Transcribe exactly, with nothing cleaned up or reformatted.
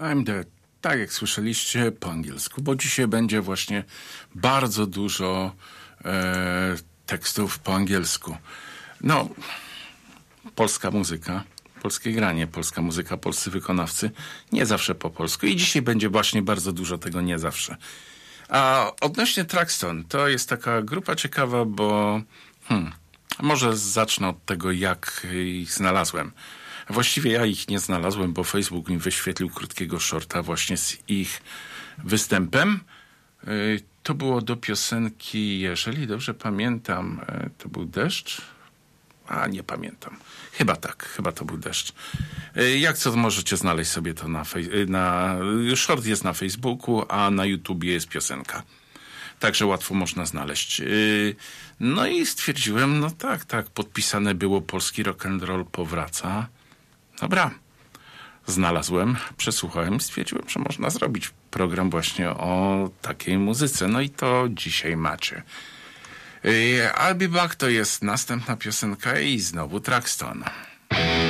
I'm Dead. Tak jak słyszeliście po angielsku, bo dzisiaj będzie właśnie bardzo dużo e, tekstów po angielsku. No, polska muzyka, polskie granie, polska muzyka, polscy wykonawcy, nie zawsze po polsku. I dzisiaj będzie właśnie bardzo dużo tego nie zawsze. A odnośnie Traxton, to jest taka grupa ciekawa, bo hmm, może zacznę od tego, jak ich znalazłem. Właściwie ja ich nie znalazłem, bo Facebook mi wyświetlił krótkiego shorta właśnie z ich występem. To było do piosenki, jeżeli dobrze pamiętam, to był Deszcz? A, nie pamiętam. Chyba tak, chyba to był Deszcz. Jak co, możecie znaleźć sobie to na, fej- na... Short jest na Facebooku, a na YouTubie jest piosenka. Także łatwo można znaleźć. No i stwierdziłem, no tak, tak, podpisane było Polski Rock and Roll powraca. Dobra, znalazłem, przesłuchałem i stwierdziłem, że można zrobić program właśnie o takiej muzyce. No i to dzisiaj macie. I'll Be Back to jest następna piosenka i znowu Traxton.